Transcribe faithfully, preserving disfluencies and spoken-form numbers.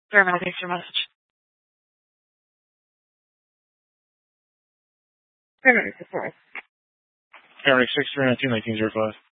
Jeremiah, thanks for your message. Paramedic, sorry. Paramedic six three nine two nineteen zero five.